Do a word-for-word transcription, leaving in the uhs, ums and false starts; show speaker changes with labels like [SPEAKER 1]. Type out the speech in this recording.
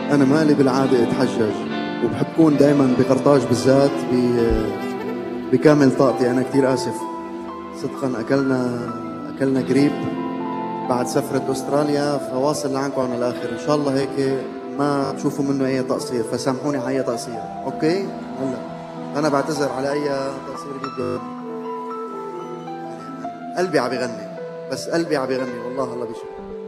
[SPEAKER 1] أنا مالي بالعادة أتحجج، وبحب كون دايما بقرطاج بالذات بكامل طاقتي. أنا كتير آسف صدقا، أكلنا أكلنا قريب بعد سفرة أستراليا، فواصل لعنكم على الآخر. إن شاء الله هيك ما تشوفوا منه أي تقصير، فسامحوني على أي تقصير. أوكي؟ هلا أنا بعتذر على أي تقصير بيبقى. قلبي عم بيغني، بس قلبي عم بيغني والله. الله بيشكر.